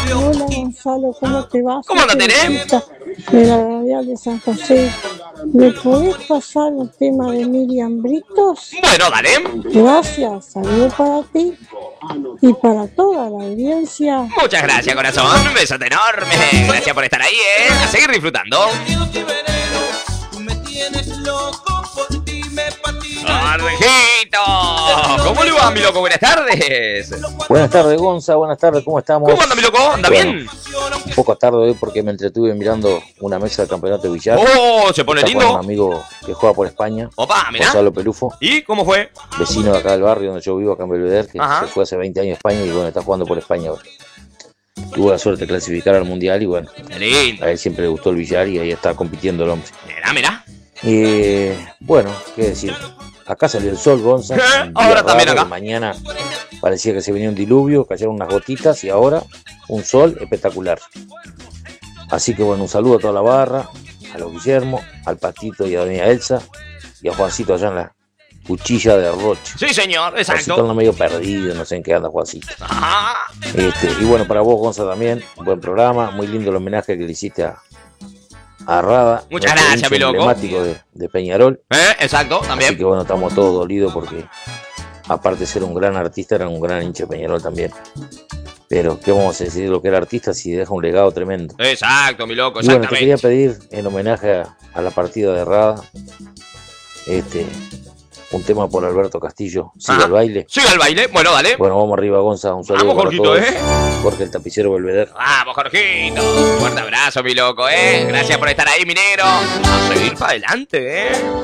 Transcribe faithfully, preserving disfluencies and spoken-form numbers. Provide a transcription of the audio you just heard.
Hola Gonzalo, ¿cómo te va? ¿Cómo andas, Tere? De la Radial de San José. ¿Me podés pasar un tema de Miriam Britos? Bueno, dale. Gracias, saludo para ti y para toda la audiencia. Muchas gracias, corazón. Un besote enorme. Gracias por estar ahí, ¿eh? A seguir disfrutando. ¡Arrejito! ¿Cómo le va, mi loco? Buenas tardes. Buenas tardes, Gonza. Buenas tardes, ¿cómo estamos? ¿Cómo anda, mi loco? ¿Anda Bueno, bien? Un poco tarde hoy porque me entretuve mirando una mesa de campeonato de billar. ¡Oh! Se pone Está con lindo. un amigo que juega por España, Opa, mirá. Gonzalo Pelufo, ¿Y cómo fue? vecino de acá del barrio donde yo vivo, acá en Belvedere, que Ajá. se fue hace veinte años a España y bueno, está jugando por España ahora. Tuvo la suerte de clasificar al mundial y bueno, Qué lindo. a él siempre le gustó el billar y ahí está compitiendo el hombre. Mirá, mirá. Eh, bueno, qué decir. Acá salió el sol, Gonza. ¿Qué? un día Ahora también raro, acá. Mañana parecía que se venía un diluvio, cayeron unas gotitas y ahora un sol espectacular. Así que bueno, un saludo a toda la barra, a los Guillermo, al Patito y a doña Elsa y a Juancito allá en la cuchilla de Roche. Sí, señor, Juancito exacto. anda medio perdido, no sé en qué anda Juancito. Ajá. Este, y bueno, para vos, Gonza, también, un buen programa, muy lindo el homenaje que le hiciste a, a Rada. Muchas nuestro gracias, hincha mi loco. emblemático de, de Peñarol. ¿Eh? Exacto, Así también. que bueno, estamos todos dolidos porque aparte de ser un gran artista, era un gran hincha de Peñarol también. Pero qué vamos a decir de lo que era artista si deja un legado tremendo. Exacto, mi loco, Y bueno, te quería exactamente. pedir en homenaje a, a la partida de Rada, este, un tema por Alberto Castillo, Siga Ajá. el baile. Siga el baile. Bueno, dale. Bueno, vamos arriba, Gonza, un saludo Vamos, para Jorgito, todos. ¿eh? Jorge el tapicero Belvedere. Vamos, Jorgito. Un fuerte abrazo, mi loco, ¿eh? Gracias por estar ahí, mi negro. A seguir para adelante, ¿eh?